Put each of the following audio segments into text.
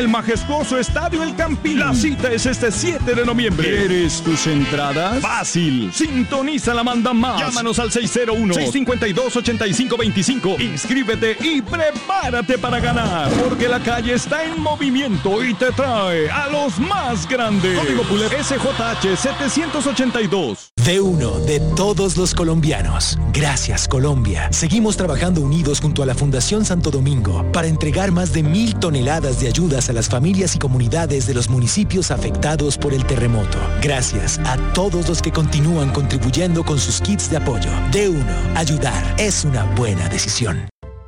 El majestuoso Estadio El Campín. La cita es este 7 de noviembre. ¿Quieres tus entradas? Fácil. Sintoniza la Manda Más. Llámanos al 601-652-8525. Inscríbete y prepárate para ganar. Porque la calle está en movimiento y te trae a los más grandes. Código Pulet SJH 782. D1 de todos los colombianos. Gracias, Colombia. Seguimos trabajando unidos junto a la Fundación Santo Domingo para entregar más de 1,000 toneladas de ayudas a las familias y comunidades de los municipios afectados por el terremoto. Gracias a todos los que continúan contribuyendo con sus kits de apoyo. D1, ayudar es una buena decisión.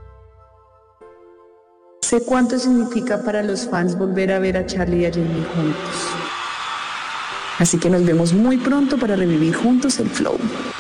Sé cuánto significa para los fans volver a ver a Charlie y a Jamie juntos. Así que nos vemos muy pronto para revivir juntos el flow.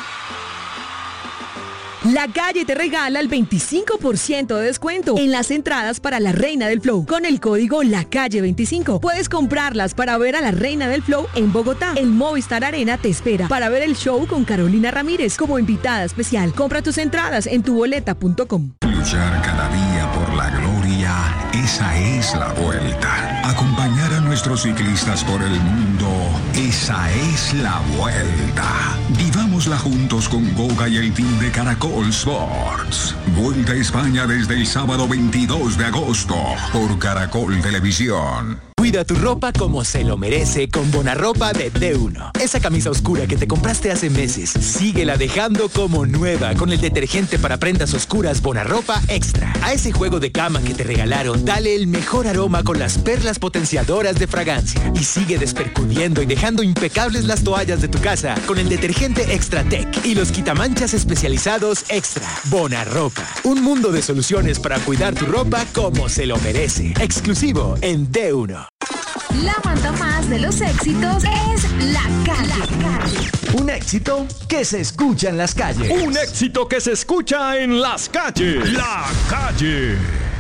La Calle te regala el 25% de descuento en las entradas para la Reina del Flow. Con el código LACALLE25 puedes comprarlas para ver a la Reina del Flow en Bogotá. El Movistar Arena te espera para ver el show con Carolina Ramírez como invitada especial. Compra tus entradas en tuboleta.com. Luchar cada día por la gloria, esa es la vuelta. Acompañar a nuestros ciclistas por el mundo, esa es la vuelta. Vivámosla juntos con Goga y el team de Caracol Sports. Vuelta a España desde el sábado 22 de agosto por Caracol Televisión. Cuida tu ropa como se lo merece con Bonarropa de D1. Esa camisa oscura que te compraste hace meses, síguela dejando como nueva con el detergente para prendas oscuras Bonarropa Extra. A ese juego de cama que te regalaron, dale el mejor aroma con las perlas potenciadoras de fragancia. Y sigue despercudiendo y dejando impecables las toallas de tu casa con el detergente Extra Tech y los quitamanchas especializados Extra. Bonarropa. Un mundo de soluciones para cuidar tu ropa como se lo merece. Exclusivo en D1. La Manda Más de los éxitos es La Calle. Un éxito que se escucha en las calles. Un éxito que se escucha en las calles. La Calle.